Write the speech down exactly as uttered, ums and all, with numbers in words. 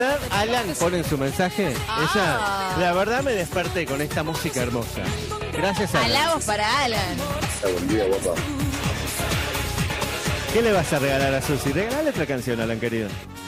Alan pone en su mensaje. Ah. Ella, la verdad me desperté con esta música hermosa. Gracias, Alan. Halagos para Alan. Buen día, guapa. ¿Qué le vas a regalar a Susi? Regálale otra canción, Alan, querido.